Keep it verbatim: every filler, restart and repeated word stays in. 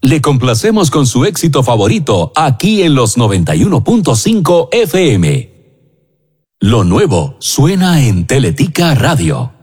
Le complacemos con su éxito favorito aquí en los noventa y uno punto cinco F M. Lo nuevo suena en Teletica Radio.